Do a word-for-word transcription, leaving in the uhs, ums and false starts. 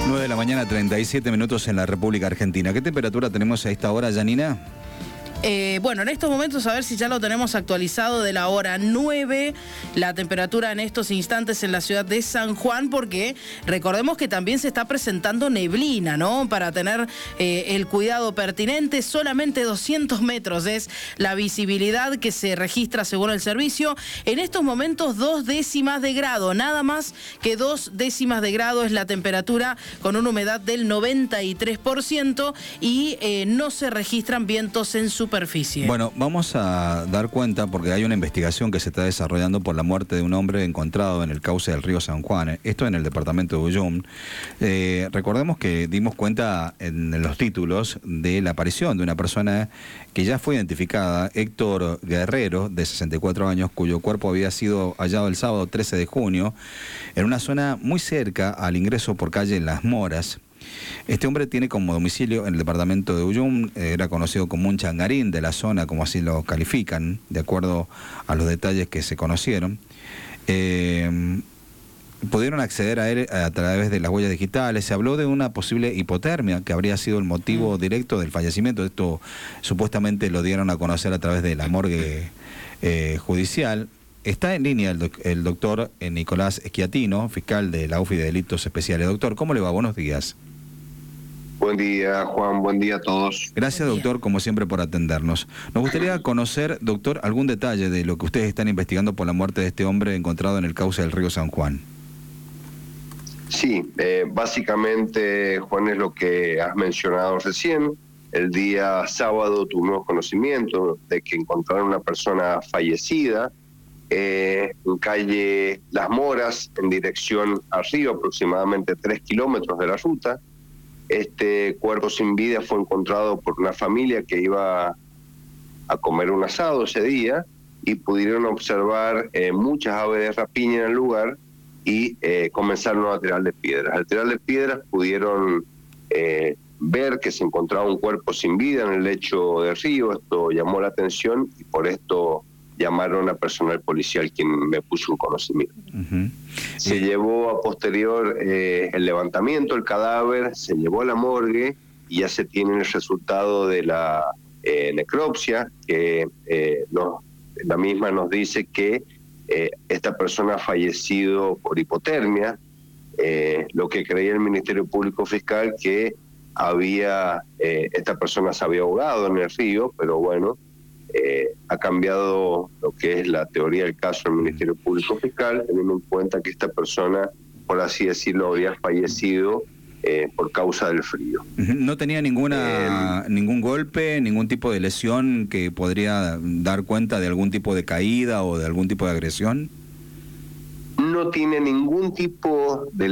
nueve de la mañana, treinta y siete minutos en la República Argentina. ¿Qué temperatura tenemos a esta hora, Janina? Eh, bueno, en estos momentos, a ver si ya lo tenemos actualizado, de la hora nueve, la temperatura en estos instantes en la ciudad de San Juan, porque recordemos que también se está presentando neblina, ¿no? Para tener eh, el cuidado pertinente, solamente doscientos metros es la visibilidad que se registra según el servicio. En estos momentos, dos décimas de grado, nada más que dos décimas de grado es la temperatura, con una humedad del noventa y tres por ciento y eh, no se registran vientos en su superficie. Bueno, vamos a dar cuenta porque hay una investigación que se está desarrollando por la muerte de un hombre encontrado en el cauce del río San Juan, esto en el departamento de Ullum. Eh, recordemos que dimos cuenta en los títulos de la aparición de una persona que ya fue identificada, Héctor Guerrero, de sesenta y cuatro años, cuyo cuerpo había sido hallado el sábado trece de junio en una zona muy cerca al ingreso por calle Las Moras. Este hombre tiene como domicilio en el departamento de Ullum, era conocido como un changarín de la zona, como así lo califican, de acuerdo a los detalles que se conocieron. Eh, pudieron acceder a él a través de las huellas digitales. Se habló de una posible hipotermia que habría sido el motivo directo del fallecimiento. Esto supuestamente lo dieron a conocer a través de la morgue eh, judicial. Está en línea el, doc el doctor Nicolás Schiattino, fiscal de la U F I de Delitos Especiales. Doctor, ¿cómo le va? Buenos días. Buen día, Juan. Buen día a todos. Gracias, doctor, como siempre, por atendernos. Nos gustaría conocer, doctor, algún detalle de lo que ustedes están investigando por la muerte de este hombre encontrado en el cauce del río San Juan. Sí, eh, básicamente, Juan, es lo que has mencionado recién. El día sábado tuvimos conocimiento de que encontraron una persona fallecida eh, en calle Las Moras, en dirección al río, aproximadamente tres kilómetros de la ruta. Este cuerpo sin vida fue encontrado por una familia que iba a comer un asado ese día y pudieron observar eh, muchas aves de rapiña en el lugar y eh, comenzaron a tirarle piedras. Al tirarle piedras pudieron eh, ver que se encontraba un cuerpo sin vida en el lecho del río. Esto llamó la atención y por esto llamaron a personal policial, quien me puso un conocimiento. Uh-huh. Se eh. llevó a posterior eh, el levantamiento del cadáver, se llevó a la morgue y ya se tiene el resultado de la eh, necropsia, que eh, nos, la misma nos dice que eh, esta persona ha fallecido por hipotermia, eh, lo que creía el Ministerio Público Fiscal que había eh, esta persona se había ahogado en el río, pero bueno, Eh, ha cambiado lo que es la teoría del caso del Ministerio Público Fiscal, teniendo en cuenta que esta persona, por así decirlo, había fallecido eh, por causa del frío. ¿No tenía ninguna eh, ningún golpe, ningún tipo de lesión que podría dar cuenta de algún tipo de caída o de algún tipo de agresión? No tiene ningún tipo de